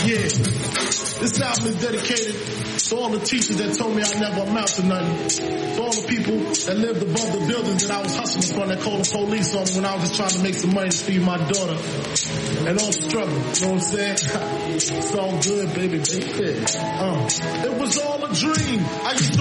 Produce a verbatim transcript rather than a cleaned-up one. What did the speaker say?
Yeah, this album is dedicated to all the teachers that told me I never amount to nothing. To all the people that lived above the buildings that I was hustling from, that called the police on me when I was just trying to make some money to feed my daughter. And all the struggle, you know what I'm saying? It's all good, baby, baby. Uh, it was all a dream. I used to